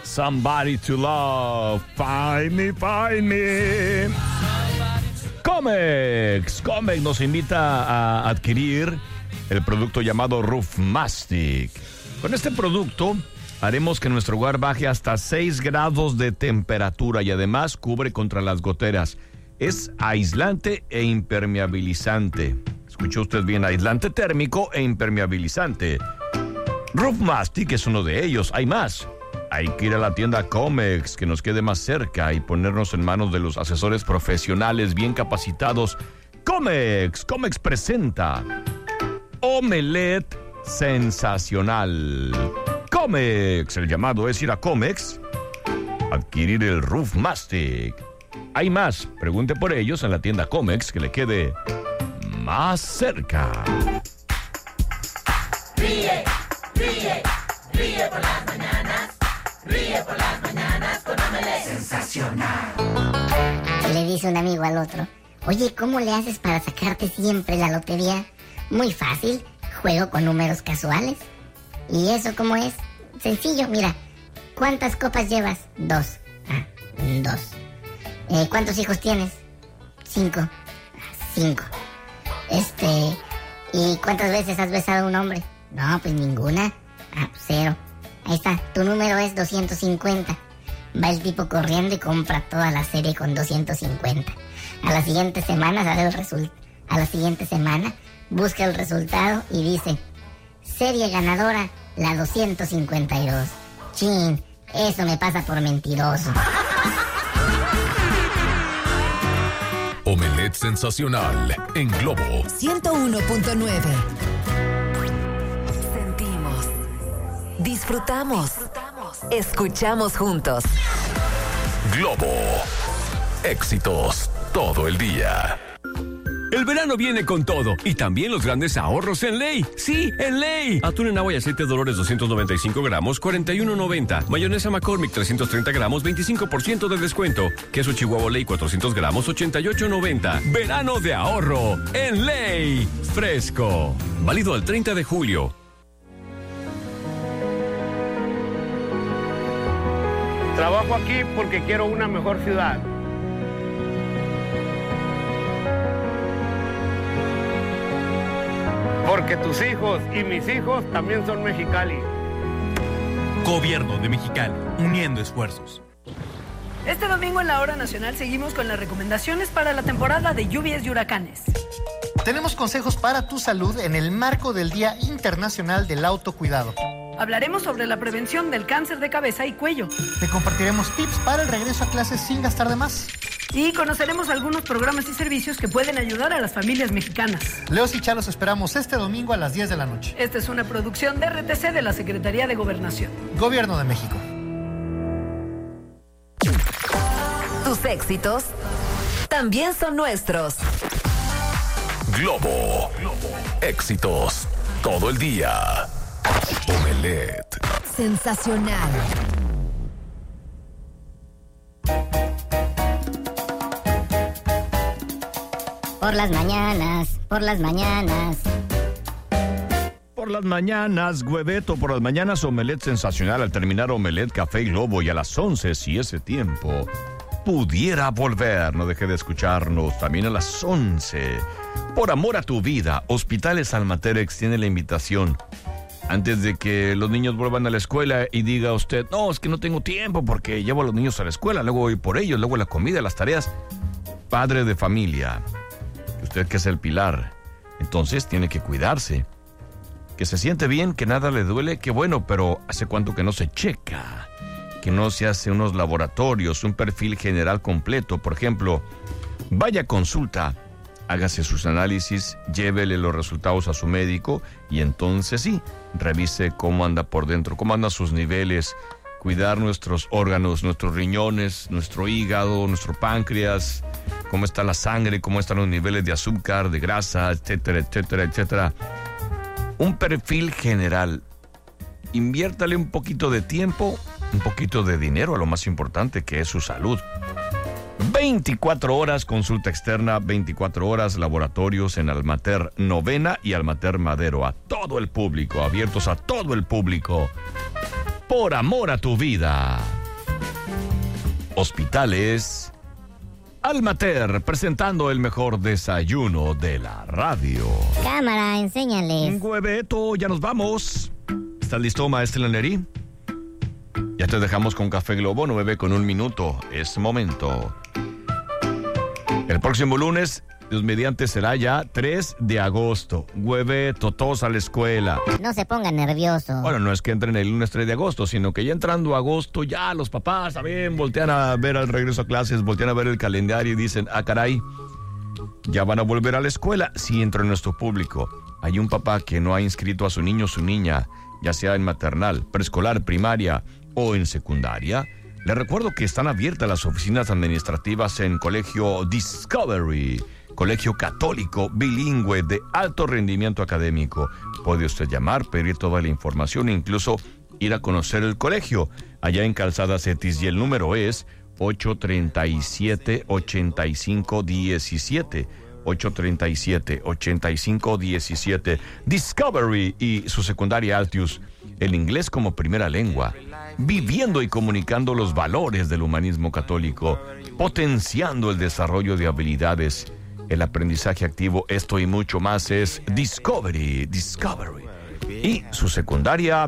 Somebody to Love. Find me, find me. Comex nos invita a adquirir el producto llamado Roof Mastic. Con este producto haremos que nuestro hogar baje hasta 6 grados de temperatura y además cubre contra las goteras. Es aislante e impermeabilizante. Escuchó usted bien, aislante térmico e impermeabilizante. Roof Mastic es uno de ellos, hay más. Hay que ir a la tienda Comex que nos quede más cerca y ponernos en manos de los asesores profesionales bien capacitados. Comex presenta Omelette Sensacional. Comex, el llamado es ir a Comex, adquirir el Roof Mastic. Hay más, pregunte por ellos en la tienda Comex que le quede más cerca. Ríe, ríe, ríe por las mañanas. Ríe por las mañanas con Omelette Sensacional. Le dice un amigo al otro: oye, ¿cómo le haces para sacarte siempre la lotería? Muy fácil, juego con números casuales. ¿Y eso cómo es? Sencillo, mira. ¿Cuántas copas llevas? 2. 2. ¿Cuántos hijos tienes? 5. 5. ¿Y cuántas veces has besado a un hombre? No, pues ninguna. 0. Ahí está, tu número es 250. Va el tipo corriendo y compra toda la serie con 250. A la siguiente semana sale el resultado. A la siguiente semana busca el resultado y dice: serie ganadora, la 252. Chin, eso me pasa por mentiroso. Omelette Sensacional en Globo 101.9. Disfrutamos. Escuchamos juntos. Globo. Éxitos todo el día. El verano viene con todo y también los grandes ahorros en Ley. Sí, en Ley. Atún en agua y aceite Dolores 295 gramos, 41.90. Mayonesa McCormick 330 gramos, 25% de descuento. Queso Chihuahua Ley 400 gramos, 88.90. Verano de ahorro en Ley. Fresco. Válido al 30 de julio. Trabajo aquí porque quiero una mejor ciudad. Porque tus hijos y mis hijos también son Mexicali. Gobierno de Mexicali, uniendo esfuerzos. Este domingo en la Hora Nacional seguimos con las recomendaciones para la temporada de lluvias y huracanes. Tenemos consejos para tu salud en el marco del Día Internacional del Autocuidado. Hablaremos sobre la prevención del cáncer de cabeza y cuello. Te compartiremos tips para el regreso a clases sin gastar de más. Y conoceremos algunos programas y servicios que pueden ayudar a las familias mexicanas. Leos y Chalos esperamos este domingo a las 10 de la noche. Esta es una producción de RTC de la Secretaría de Gobernación. Gobierno de México. Tus éxitos también son nuestros. Globo. Éxitos todo el día. Omelette Sensacional. Por las mañanas, por las mañanas. Por las mañanas, Hueveto, por las mañanas, Omelette Sensacional. Al terminar Omelette, Café y Globo, y a las 11, si ese tiempo pudiera volver. No deje de escucharnos también a las 11. Por amor a tu vida, Hospitales Almater extiende la invitación. Antes de que los niños vuelvan a la escuela y diga usted: no, es que no tengo tiempo porque llevo a los niños a la escuela, luego voy por ellos, luego la comida, las tareas. Padre de familia, usted que es el pilar, entonces tiene que cuidarse. Que se siente bien, que nada le duele, qué bueno, pero ¿hace cuánto que no se checa? Que no se hace unos laboratorios, un perfil general completo. Por ejemplo, vaya a consulta, hágase sus análisis, llévele los resultados a su médico y entonces sí, revise cómo anda por dentro, cómo andan sus niveles, cuidar nuestros órganos, nuestros riñones, nuestro hígado, nuestro páncreas, cómo está la sangre, cómo están los niveles de azúcar, de grasa, etcétera, etcétera, etcétera. Un perfil general. Inviértale un poquito de tiempo, un poquito de dinero a lo más importante, que es su salud. 24 horas, consulta externa, 24 horas, laboratorios en Almater Novena y Almater Madero. A todo el público, abiertos a todo el público. Por amor a tu vida. hospitales. Almater, presentando el mejor desayuno de la radio. Cámara, enséñales. Hueveto, ya nos vamos. ¿Estás listo, maestra Neri? Ya te dejamos con Café Globo, 9:01. Es momento. El próximo lunes, Dios mediante, será ya 3 de agosto. Hueveto, todos a la escuela. No se ponga nervioso. Bueno, no es que entren el lunes 3 de agosto, sino que ya entrando agosto, ya los papás también voltean a ver al regreso a clases, voltean a ver el calendario y dicen, ah, caray, ya van a volver a la escuela. Si entra en nuestro público, hay un papá que no ha inscrito a su niño o su niña, ya sea en maternal, preescolar, primaria o en secundaria, le recuerdo que están abiertas las oficinas administrativas en Colegio Discovery, colegio católico bilingüe de alto rendimiento académico. Puede usted llamar, pedir toda la información e incluso ir a conocer el colegio allá en Calzada Cetis, y el número es 837-8517. 837-8517. Discovery y su secundaria Altius, el inglés como primera lengua, viviendo y comunicando los valores del humanismo católico, potenciando el desarrollo de habilidades, el aprendizaje activo, esto y mucho más es Discovery. Y su secundaria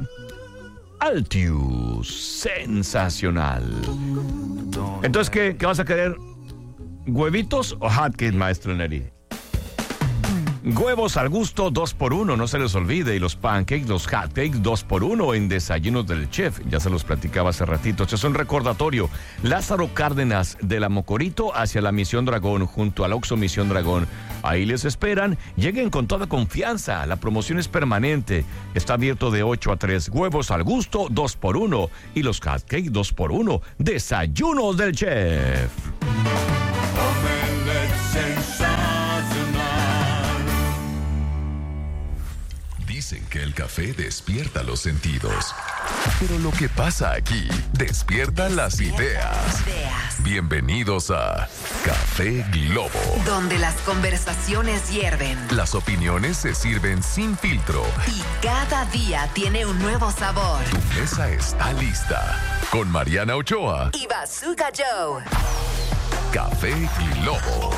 Altius, sensacional. Entonces, ¿qué vas a querer? ¿Huevitos o hotcakes, maestro Neri? Huevos al gusto 2x1, no se les olvide. Y los pancakes, los hotcakes 2x1 en Desayunos del Chef. Ya se los platicaba hace ratito. Este es un recordatorio. Lázaro Cárdenas de la Mocorito hacia la Misión Dragón, junto al Oxxo Misión Dragón. Ahí les esperan. Lleguen con toda confianza. La promoción es permanente. Está abierto de 8 a 3. Huevos al gusto 2x1 y los hotcakes 2x1. Desayunos del Chef. Dicen que el café despierta los sentidos, pero lo que pasa aquí despierta las ideas. Bienvenidos a Café Globo, donde las conversaciones hierven, las opiniones se sirven sin filtro y cada día tiene un nuevo sabor. Tu mesa está lista con Mariana Ochoa y Bazooka Joe. Café Globo.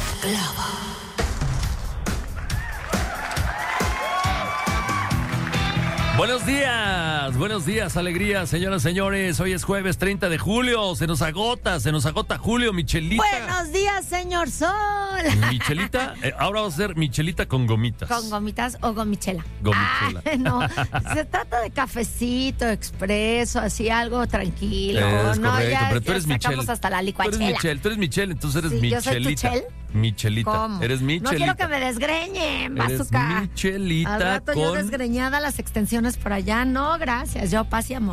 Buenos días, alegría, señoras, señores. Hoy es jueves 30 de julio. Se nos agota Julio, Michelita. Buenos días, señor Sol. Michelita, ahora va a ser Michelita con gomitas. ¿Con gomitas o gomichela? Gomichela. No, se trata de cafecito, expreso, así algo tranquilo. Es no, correcto, ya, pero tú eres Michelle. Sacamos hasta la licuachela. Tú eres Michelle, entonces eres Sí, Michelita. ¿yo soy tu Chel? Michelita. ¿Cómo? Eres Michelita. No quiero que me desgreñen, Eres Bazooka. Michelita Al rato yo desgreñada, las extensiones por allá. No, gracias. Yo paz y amor.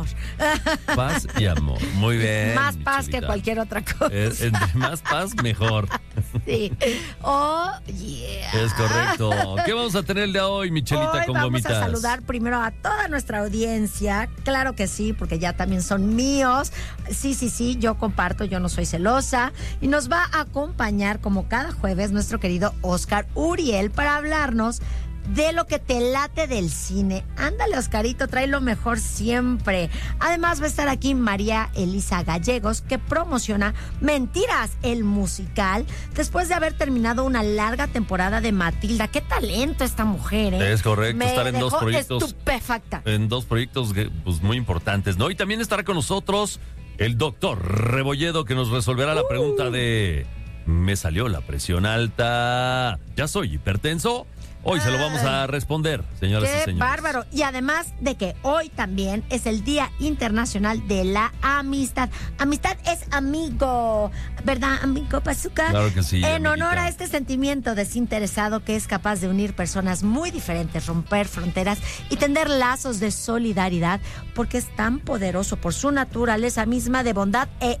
Paz y amor. Muy bien. Más paz Michelita. que cualquier otra cosa. Entre más paz, mejor. Sí. Oh, yeah. Es correcto. ¿Qué vamos a tener el de hoy, Michelita, Hoy con vamos gomitas? a saludar primero a toda nuestra audiencia. Claro que sí, porque ya también son míos. Sí, yo comparto, yo no soy celosa. Y nos va a acompañar, como cada jueves, nuestro querido Oscar Uriel para hablarnos de lo que te late del cine. Ándale, Oscarito, trae lo mejor siempre. Además va a estar aquí María Elisa Gallegos, que promociona Mentiras, el musical, después de haber terminado una larga temporada de Matilda. ¡Qué talento esta mujer, eh! Es correcto, Me estar en dos dejó proyectos. estupefacta. En dos proyectos pues, muy importantes, ¿no? Y también estará con nosotros el doctor Rebolledo, que nos resolverá la pregunta de... ¿Me salió la presión alta? ¿Ya soy hipertenso? Hoy se lo vamos a responder, señoras y ¡Qué señores. bárbaro! Y además de que hoy también es el Día Internacional de la Amistad. Amistad es amigo, ¿verdad, amigo Bazooka? Claro que sí, En amiguita. honor a este sentimiento desinteresado que es capaz de unir personas muy diferentes, romper fronteras y tender lazos de solidaridad, porque es tan poderoso por su naturaleza misma de bondad e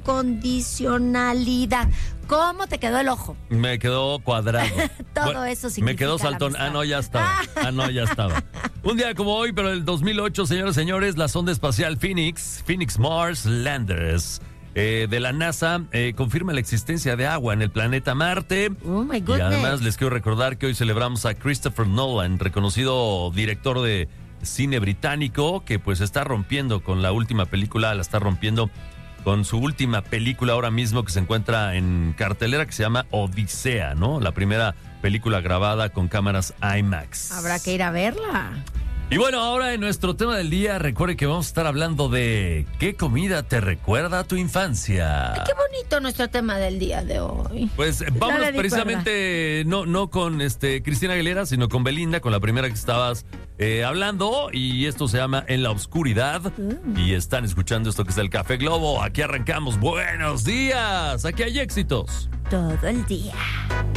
incondicionalidad. ¿Cómo te quedó el ojo? Me quedó cuadrado. Todo eso significa Me quedó la saltón. amistad. Ya estaba. Un día como hoy, pero del 2008, señores y señores, la sonda espacial Phoenix Mars Landers de la NASA confirma la existencia de agua en el planeta Marte. Oh my Y goodness. además les quiero recordar que hoy celebramos a Christopher Nolan, reconocido director de cine británico, que pues está rompiendo con la última película, la está rompiendo con su última película ahora mismo que se encuentra en cartelera, que se llama Odisea, ¿no? La primera película grabada con cámaras IMAX. Habrá que ir a verla. Y bueno, ahora en nuestro tema del día, recuerde que vamos a estar hablando de ¿qué comida te recuerda a tu infancia? Qué bonito nuestro tema del día de hoy. Pues vámonos precisamente, no con Cristina Aguilera, sino con Belinda, con la primera que estabas hablando. Y esto se llama En la Oscuridad. Y están escuchando esto que es el Café Globo. Aquí arrancamos. Buenos días. Aquí hay éxitos. Todo el día.